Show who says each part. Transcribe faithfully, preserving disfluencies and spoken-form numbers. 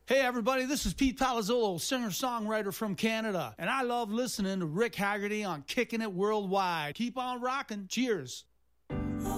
Speaker 1: Hey everybody, this is Pete Palazzolo, singer-songwriter from Canada, and I love listening to Rick Haggerty on Kicking It Worldwide. Keep on rocking. Cheers.